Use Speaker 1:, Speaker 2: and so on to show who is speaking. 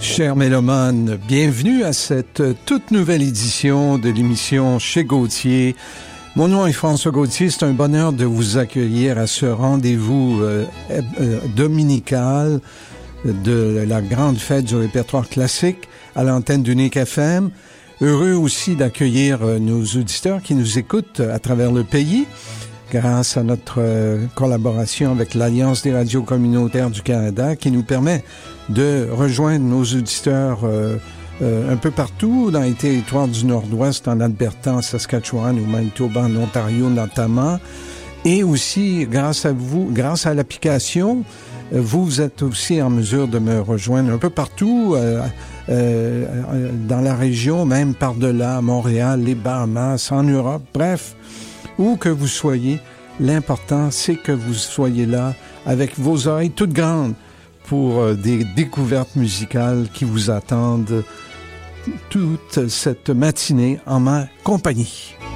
Speaker 1: Chers mélomanes, bienvenue à cette toute nouvelle édition de l'émission Chez Gauthier. Mon nom est François Gauthier, c'est un bonheur de vous accueillir à ce rendez-vous dominical de la grande fête du répertoire classique à l'antenne d'Unique FM. Heureux aussi d'accueillir nos auditeurs qui nous écoutent à travers le pays grâce à notre collaboration avec l'Alliance des radios communautaires du Canada qui nous permet de rejoindre nos auditeurs un peu partout dans les territoires du Nord-Ouest, en Alberta, en Saskatchewan, au Manitoba, en Ontario notamment. Et aussi, grâce à vous, grâce à l'application, vous êtes aussi en mesure de me rejoindre un peu partout dans la région, même par-delà, Montréal, les Bahamas, en Europe, bref, où que vous soyez. L'important, c'est que vous soyez là avec vos oreilles toutes grandes pour des découvertes musicales qui vous attendent toute cette matinée en ma compagnie.